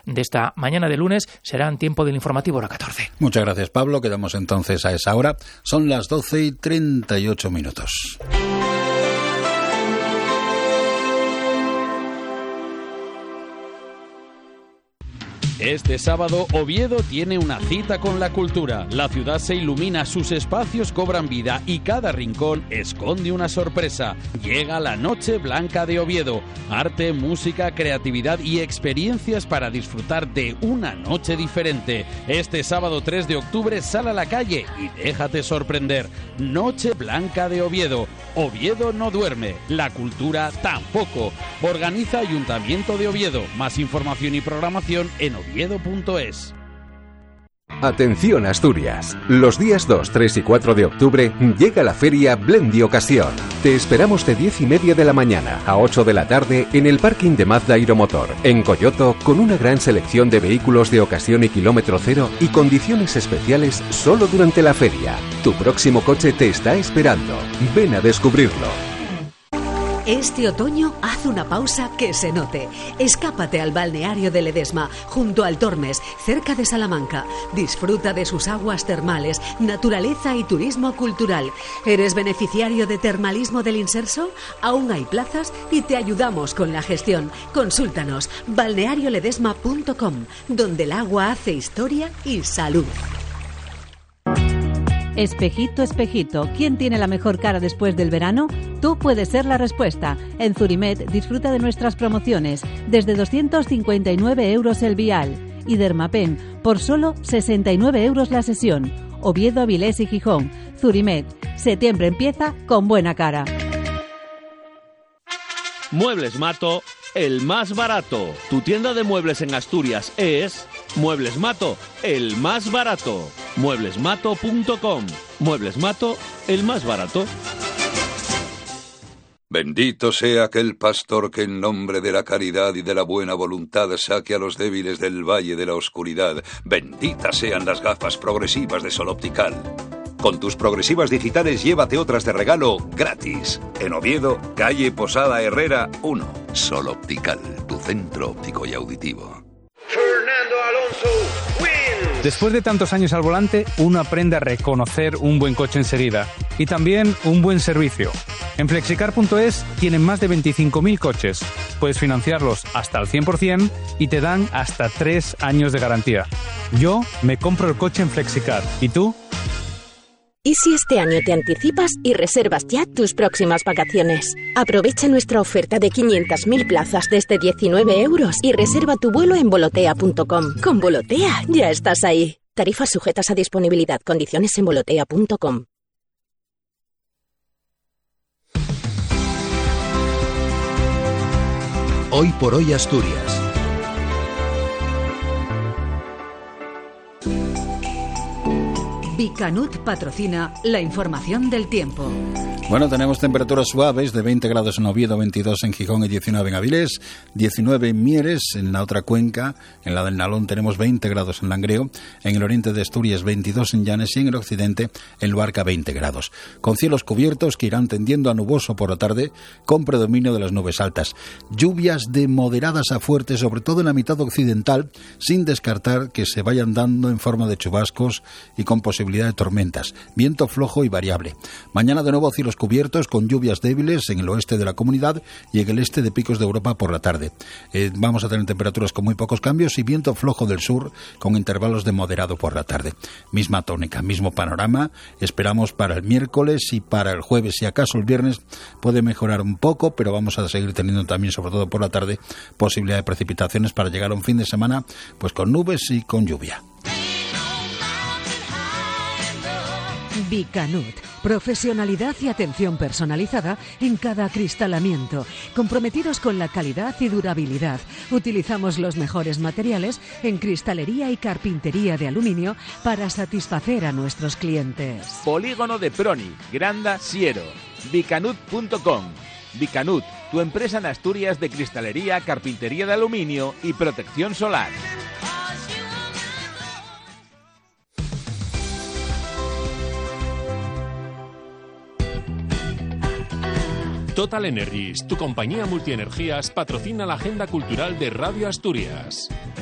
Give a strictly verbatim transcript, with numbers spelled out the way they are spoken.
de esta mañana de lunes. Serán tiempo del informativo hora catorce. Muchas gracias, Pablo. Quedamos entonces a esa hora. Son las doce y treinta y ocho minutos. Este sábado, Oviedo tiene una cita con la cultura. La ciudad se ilumina, sus espacios cobran vida y cada rincón esconde una sorpresa. Llega la Noche Blanca de Oviedo. Arte, música, creatividad y experiencias para disfrutar de una noche diferente. Este sábado tres de octubre sal a la calle y déjate sorprender. Noche Blanca de Oviedo. Oviedo no duerme, la cultura tampoco. Organiza Ayuntamiento de Oviedo. Más información y programación en oviedo punto es. Atención Asturias, los días dos, tres y cuatro de octubre llega la feria Blendi Ocasión. Te esperamos de diez y media de la mañana a ocho de la tarde en el parking de Mazda Aeromotor, en Coyoto, con una gran selección de vehículos de ocasión y kilómetro cero y condiciones especiales solo durante la feria. Tu próximo coche te está esperando. Ven a descubrirlo. Este otoño haz una pausa que se note. Escápate al balneario de Ledesma, junto al Tormes, cerca de Salamanca. Disfruta de sus aguas termales, naturaleza y turismo cultural. ¿Eres beneficiario de Termalismo del Inserso? Aún hay plazas y te ayudamos con la gestión. Consúltanos, balneario ledesma punto com, donde el agua hace historia y salud. Espejito, espejito, ¿quién tiene la mejor cara después del verano? Tú puedes ser la respuesta. En Zurimed disfruta de nuestras promociones, desde doscientos cincuenta y nueve euros el vial. Y Dermapen, por solo sesenta y nueve euros la sesión. Oviedo, Avilés y Gijón. Zurimed, septiembre empieza con buena cara. Muebles Mato, el más barato. Tu tienda de muebles en Asturias es Muebles Mato, el más barato. muebles mato punto com. Muebles Mato, el más barato. Bendito sea aquel pastor que en nombre de la caridad y de la buena voluntad saque a los débiles del valle de la oscuridad. Benditas sean las gafas progresivas de Sol Optical. Con tus progresivas digitales llévate otras de regalo gratis. En Oviedo, calle Posada Herrera uno. Sol Optical, tu centro óptico y auditivo. Fernando Alonso wins. Después de tantos años al volante, uno aprende a reconocer un buen coche enseguida y también un buen servicio. En flexicar punto es tienen más de veinticinco mil coches. Puedes financiarlos hasta al cien por ciento y te dan hasta tres años de garantía. Yo me compro el coche en Flexicar. ¿Y tú? ¿Y si este año te anticipas y reservas ya tus próximas vacaciones? Aprovecha nuestra oferta de quinientas mil plazas desde diecinueve euros y reserva tu vuelo en volotea punto com. Con Volotea ya estás ahí. Tarifas sujetas a disponibilidad. Condiciones en volotea punto com. Hoy por hoy Asturias. Bicanut patrocina la información del tiempo. Bueno, tenemos temperaturas suaves de veinte grados en Oviedo, veintidós en Gijón y diecinueve en Avilés, diecinueve en Mieres, en la otra cuenca, en la del Nalón tenemos veinte grados en Langreo, en el oriente de Asturias veintidós en Llanes y en el occidente en Luarca veinte grados. Con cielos cubiertos que irán tendiendo a nuboso por la tarde, con predominio de las nubes altas. Lluvias de moderadas a fuertes, sobre todo en la mitad occidental, sin descartar que se vayan dando en forma de chubascos y con posibilidad de tormentas. Viento flojo y variable. Mañana de nuevo cielos cubiertos con lluvias débiles en el oeste de la comunidad y en el este de Picos de Europa por la tarde. Eh, vamos a tener temperaturas con muy pocos cambios y viento flojo del sur con intervalos de moderado por la tarde. Misma tónica, mismo panorama. Esperamos para el miércoles y para el jueves, y acaso el viernes puede mejorar un poco, pero vamos a seguir teniendo también, sobre todo por la tarde, posibilidad de precipitaciones para llegar a un fin de semana pues con nubes y con lluvia. Bicanut, profesionalidad y atención personalizada en cada acristalamiento, comprometidos con la calidad y durabilidad. Utilizamos los mejores materiales en cristalería y carpintería de aluminio para satisfacer a nuestros clientes. Polígono de Proni, Granda, Siero. Bicanut punto com. Bicanut, tu empresa en Asturias de cristalería, carpintería de aluminio y protección solar. Total Energies, tu compañía multienergías, patrocina la agenda cultural de Radio Asturias.